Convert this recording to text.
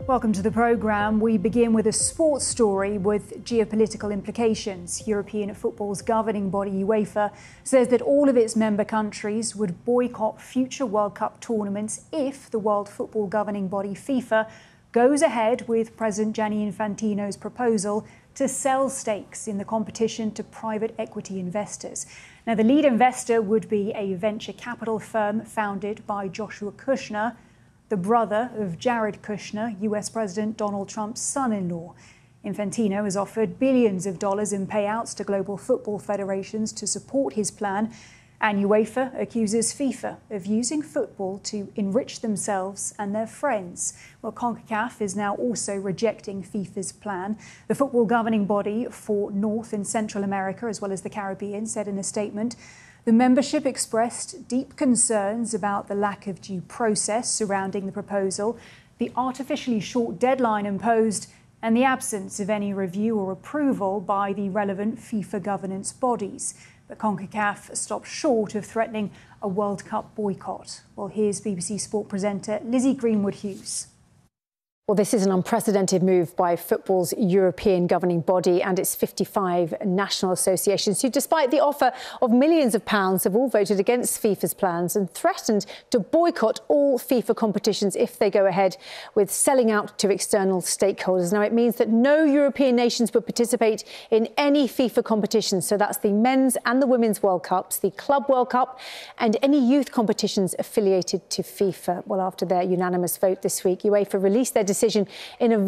Welcome to the programme. We begin with a sports story with geopolitical implications. European football's governing body UEFA says that all of its member countries would boycott future World Cup tournaments if the World Football governing body FIFA goes ahead with President Gianni Infantino's proposal to sell stakes in the competition to private equity investors. Now, the lead investor would be a venture capital firm founded by Joshua Kushner, the brother of Jared Kushner, US President Donald Trump's son-in-law. Infantino has offered billions of dollars in payouts to global football federations to support his plan, and UEFA accuses FIFA of using football to enrich themselves and their friends. Well, CONCACAF is now also rejecting FIFA's plan. The football governing body for North and Central America, as well as the Caribbean, said in a statement, the membership expressed deep concerns about the lack of due process surrounding the proposal, the artificially short deadline imposed, and the absence of any review or approval by the relevant FIFA governance bodies. But CONCACAF stopped short of threatening a World Cup boycott. Well, here's BBC Sport presenter Lizzie Greenwood-Hughes. Well, this is an unprecedented move by football's European governing body and its 55 national associations, who, despite the offer of millions of pounds, have all voted against FIFA's plans and threatened to boycott all FIFA competitions if they go ahead with selling out to external stakeholders. Now, it means that no European nations would participate in any FIFA competitions. So that's the men's and the women's World Cups, the Club World Cup, and any youth competitions affiliated to FIFA. Well, after their unanimous vote this week, UEFA released their decision in a